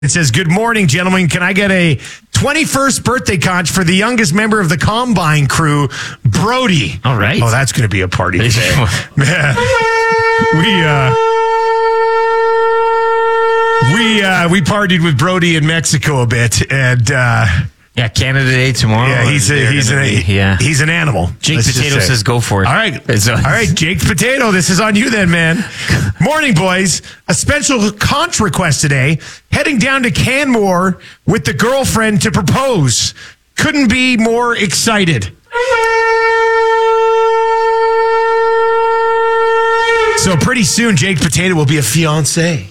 It says, good morning, gentlemen. Can I get a 21st birthday conch for the youngest member of the Combine crew, Brody? All right. Oh, that's going to be a party today. Man, we partied with Brody in Mexico a bit, and yeah, Canada Day tomorrow. yeah, he's an animal. Jake let's just Potato say. says go for it. All right. All right, Jake Potato, this is on you then, man. Morning, boys. A special conch request today. Heading down to Canmore with the girlfriend to propose. Couldn't be more excited. So pretty soon, Jake Potato will be a fiancé.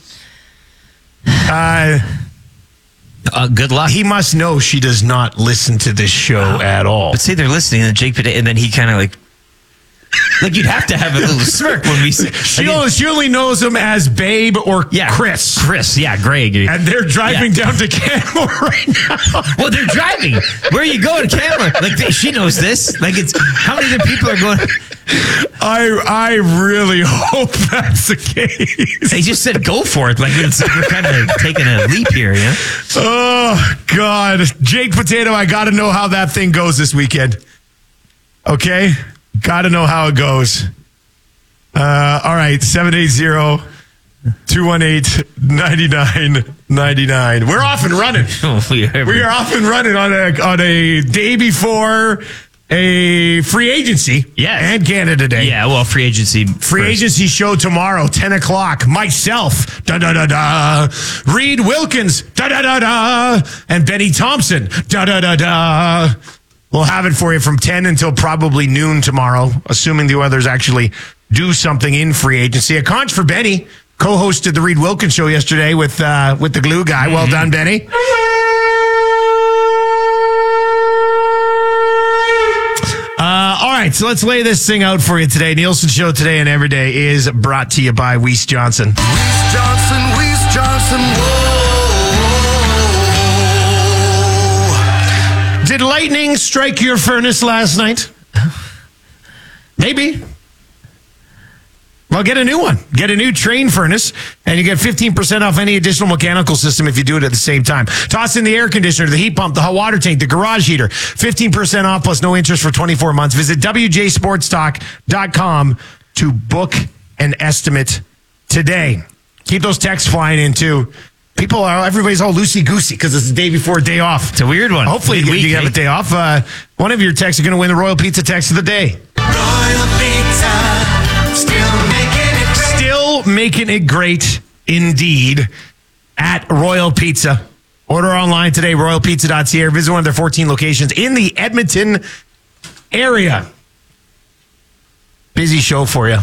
Good luck. He must know she does not listen to this show at all. But say they're listening, and Jake Potato, and then he kind of like you'd have to have a little smirk when we say She only knows him as Babe or Chris. Chris, yeah, Greg. And they're driving down to Canmore right now. Well, they're driving. Where are you going, Canmore? Like she knows this. Like it's how many other people are going? I really hope that's the case. They just said go for it. Like we're kind of taking a leap here, yeah. Oh God, Jake Potato, I got to know how that thing goes this weekend. Okay, got to know how it goes. All right, 780-218-9999. We're off and running. We are off and running on a day before a free agency. Yes. And Canada Day. Yeah, well, free agency show tomorrow, 10 o'clock. Myself, da-da-da-da. Reed Wilkins, da-da-da-da. And Benny Thompson, da-da-da-da. We'll have it for you from 10 until probably noon tomorrow, assuming the Oilers actually do something in free agency. A conch for Benny. Co-hosted the Reed Wilkins show yesterday with the glue guy. Well done, Benny. All right, so let's lay this thing out for you today. Nielsen Show today and every day is brought to you by Weiss Johnson. Weiss Johnson, whoa. Did lightning strike your furnace last night? Maybe. Well, get a new one. Get a new Train furnace, and you get 15% off any additional mechanical system if you do it at the same time. Toss in the air conditioner, the heat pump, the hot water tank, the garage heater. 15% off plus no interest for 24 months. Visit WJSportsTalk.com to book an estimate today. Keep those texts flying in, too. Everybody's all loosey-goosey because it's the day before a day off. It's a weird one. Hopefully you have a day off. One of your texts are going to win the Royal Pizza text of the day. Royal Pizza, Still making it great indeed at Royal Pizza. Order online today, royalpizza.ca, or visit one of their 14 locations in the Edmonton area. Busy show for you.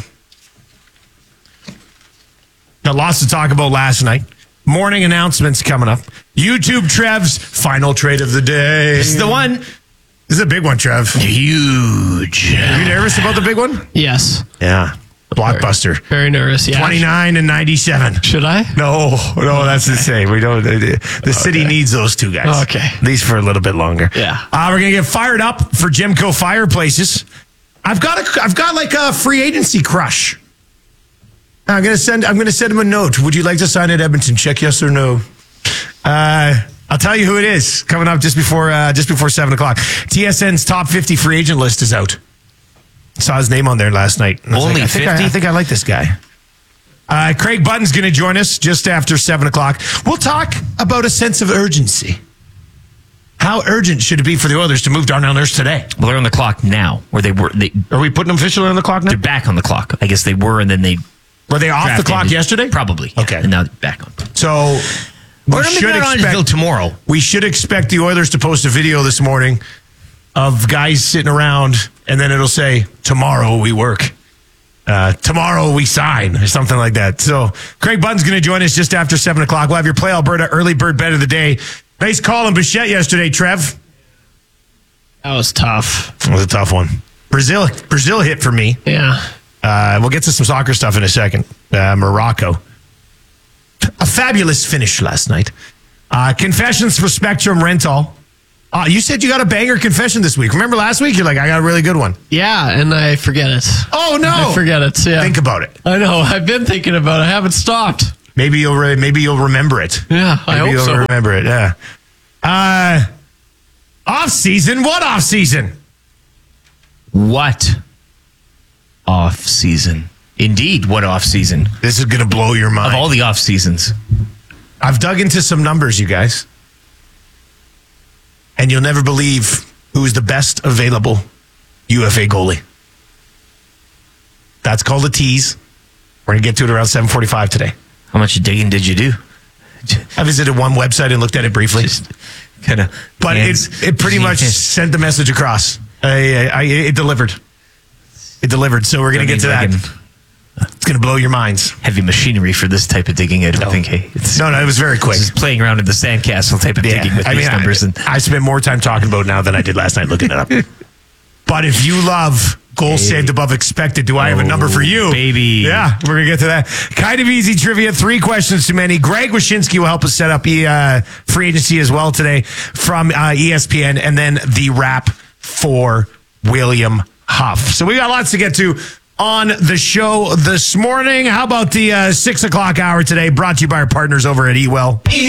Got lots to talk about last night. Morning announcements coming up. YouTube Trev's final trade of the day. This is the one. This is a big one, Trev. Huge. Are you nervous about the big one? Yes. Yeah. Blockbuster. Very nervous, yeah. 29 and 97. Should I? No, that's the same. We don't. The city needs those two guys. Okay. At least for a little bit longer. Yeah. We're gonna get fired up for Gemco Fireplaces. I've got like a free agency crush. I'm gonna send him a note. Would you like to sign at Edmonton? Check yes or no. I'll tell you who it is coming up just before 7 o'clock. TSN's top 50 free agent list is out. Saw his name on there last night. Only 50? I think I like this guy. Craig Button's going to join us just after 7 o'clock. We'll talk about a sense of urgency. How urgent should it be for the Oilers to move Darnell Nurse today? Well, they're on the clock now, or they were. Are we putting them officially on the clock now? They're back on the clock. I guess they were, and then they Were they off the clock yesterday? Probably. Yeah. Okay. And now they're back on. So Or maybe not on until tomorrow. We should expect the Oilers to post a video this morning of guys sitting around, and then it'll say, tomorrow we work. Tomorrow we sign, or something like that. So Craig Button's going to join us just after 7 o'clock. We'll have your Play Alberta early bird bet of the day. Nice call on Bichette yesterday, Trev. That was tough. It was a tough one. Brazil hit for me. Yeah. We'll get to some soccer stuff in a second. Morocco. A fabulous finish last night. Confessions for Spectrum Rental. You said you got a banger confession this week. Remember last week? You're like, I got a really good one. Yeah, and I forget it. Oh, no. I forget it, yeah. Think about it. I know. I've been thinking about it. I haven't stopped. Maybe you'll remember it. Yeah, I Maybe hope you'll so. remember it. Yeah. Off season. What off season? What off season? Indeed, what off season? This is gonna blow your mind. Of all the off seasons. I've dug into some numbers, you guys, and you'll never believe who is the best available UFA goalie. That's called a tease. We're gonna get to it around 7:45 today. How much digging did you do? I visited one website and looked at it briefly, Just kind of. but it pretty much sent the message across. It delivered. It delivered. So we're gonna get to that. It's gonna blow your minds. Heavy machinery for this type of digging. I don't think. Hey, it's No, it was very quick. just playing around in the sandcastle type of digging with these numbers. I spent more time talking about it now than I did last night looking it up. But if you love goals saved above expected, do I have a number for you? Baby. Yeah, we're going to get to that. Kind of easy trivia. 3 questions too many. Greg Wyshynski will help us set up free agency as well today from ESPN, and then the wrap for William Huff. So we got lots to get to on the show this morning. How about the 6 o'clock hour today, brought to you by our partners over at eWell?